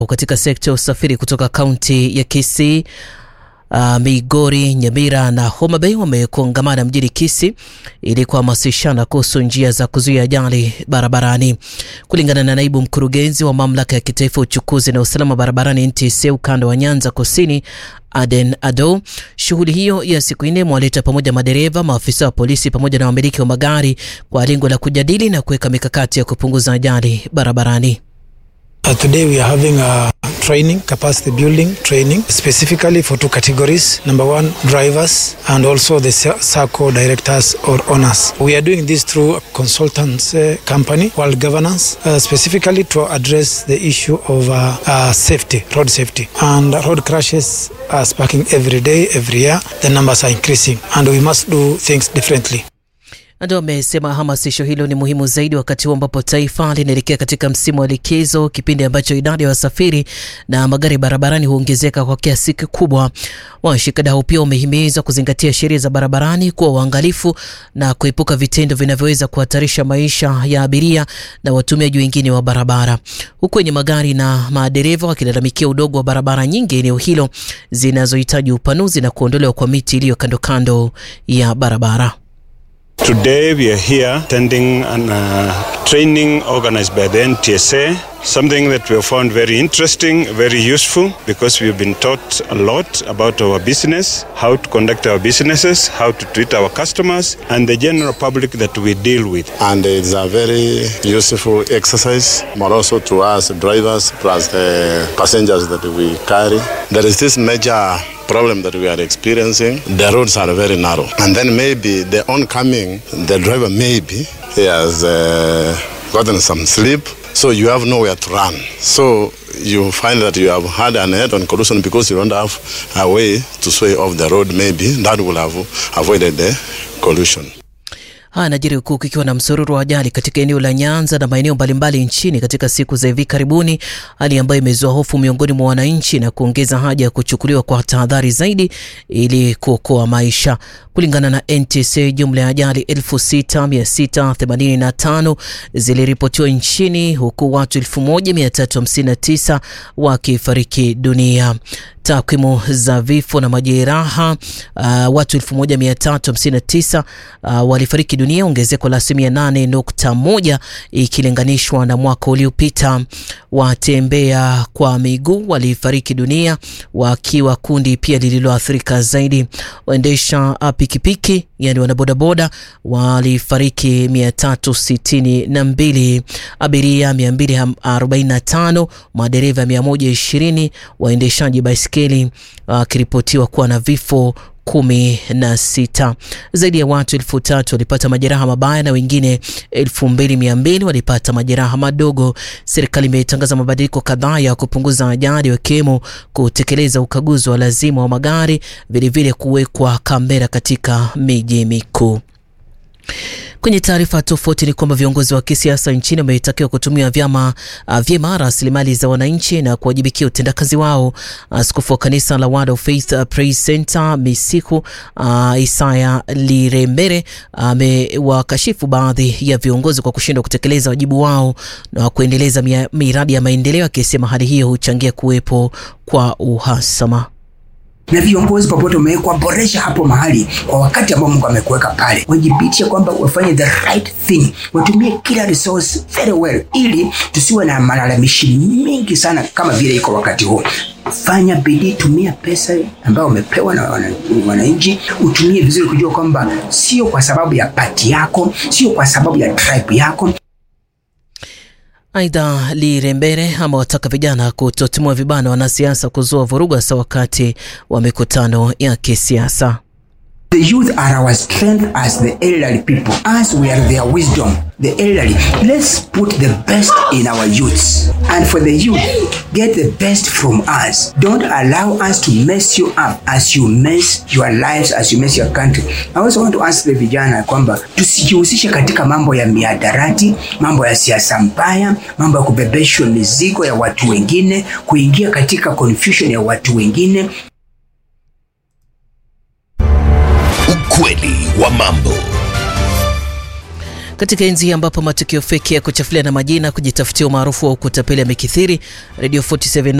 katika sekta ya usafiri kutoka kaunti ya Kisii, Migori, Nyamira na Homa Bay wamekongamana mjini Kisii ili kuhamasishana kuhusu njia za kuzuia ajali barabarani. Kulingana na naibu mkurugenzi wa mamlaka ya kitaifa uchukuzi na usalama barabarani NTSA ukanda wa Nyanza Kusini, Aden Ado, shughuli hiyo ya siku 4 mwaleta pamoja madereva, maafisa wa polisi pamoja na wamiliki wa magari kwa lengo la kujadili na kuweka mikakati ya kupunguza ajali barabarani. Today we are having a capacity building training, specifically for 2 categories. Number 1, drivers, and also the SACCO directors or owners. We are doing this through a consultants company, World Governance, specifically to address the issue of safety, road safety. And road crashes are sparking every day, every year. The numbers are increasing and we must do things differently. Ndio amesema hamasisho hilo ni muhimu zaidi wakati ambapo taifa linaelekea katika msimu wa likizo, kipindi ambacho idadi ya wasafiri na magari barabarani huongezeka kwa kiasi kikubwa. Washikadau pia wamehimizwa kuzingatia sheria za barabarani, kuwa waangalifu na kuepuka vitendo vinavyoweza kuhatarisha maisha ya abiria na watumiaji wengine wa barabara. Huku wenye magari na madereva wakilalamikia udogo wa barabara nyingi eneo hilo zinazohitaji upanuzi na kuondolewa kwa miti iliyo kando kando ya barabara. Today we are here attending a training organized by the NTSA, something that we have found very interesting, very useful, because we have been taught a lot about our business, how to conduct our businesses, how to treat our customers and the general public that we deal with. And it's a very useful exercise, but also to us drivers plus the passengers that we carry. There is this major problem that we are experiencing. The roads are very narrow, and then maybe the oncoming, the driver maybe he has gotten some sleep, so you have nowhere to run. So you find that you have had an head-on collision because you don't have a way to sway off the road. Maybe that will have avoided the collision. Najiri huku kukiwa na msururu wa ajali katika eneo la Nyanza na maeneo mbalimbali nchini katika siku za hivi karibuni, hali ambayo imezua hofu miongoni mwa wananchi na kuongeza haja ya kuchukuliwa kwa tahadhari zaidi ili kuokoa maisha. Kulingana na NTSA, jumla ya ajali 6685 ziliripotiwa nchini, huku watu 1359 wakifariki dunia. Takwimu za vifo na majeraha, watu 1359 walifariki dunia, ongezeko la 8.1 ikilinganishwa na mwaka uliopita. Watembea kwa miguu walifariki dunia wakiwa kundi pia lililoathirika zaidi. Waendesha pikipiki, yani wanabodaboda, walifariki 362, abiria 245, madereva 120, waendeshaji baiskeli kiripotiwa kuwa na vifo 16. Zaidi ya watu 3000 walipata majeraha mabaya na wengine 2200 walipata majeraha madogo. Serikali imetangaza mabadiliko kadhaa ya kupunguza ajali, wakiwemo kutekeleza ukaguzi wa lazima wa magari, vilevile kuwekwa kamera katika miji mikuu. Kwenye taarifa tofauti ni kwamba viongozi wa kisiasa nchini wametakiwa kutumia vyema rasilimali za wananchi na kuwajibikia utendakazi wao. Askofu wa kanisa la Word of Faith Praise Center Misiku, Isaya Lirembere, amewakashifu baadhi ya viongozi kwa kushindwa kutekeleza wajibu wao na kuendeleza miradi ya maendeleo, akisema hali hiyo huchangia kuwepo kwa uhasama. Na viongozi popote umewekwa, boresha hapo mahali kwa wakati ambao Mungu amekuweka pale. Wajibitishe kwamba wafanye the right thing, watumie kila resource very well, ili tusiwe na malalamishi mingi sana kama vile iko wakati huu. Fanya bidii, tumia pesa ambayo umepewa na wananchi, utumie vizuri, kujua kwamba sio kwa sababu ya party yako, sio kwa sababu ya tribe yako. Aidha, Lirembere amewataka vijana kutotimua vibana wanasiasa kuzua vurugu hasa wakati wa mikutano ya kisiasa. The youth are our strength as the elderly people, as we are their wisdom. The elderly, let's put the best in our youths, and for the youth, get the best from us. Don't allow us to mess you up as you mess your lives, as you mess your country. I also want to ask the vijana kwamba tusijihusishe katika mambo ya miadarati, mambo ya siasa mbaya, mambo ya kubebeshwa mizigo ya watu wengine, kuingia katika confusion ya watu wengine. Ukweli wa mambo. Katika enzi ambapo matukio feki ya kuchafulia na majina, kujitafutia umaarufu wa kutapeli yamekithiri, Radio 47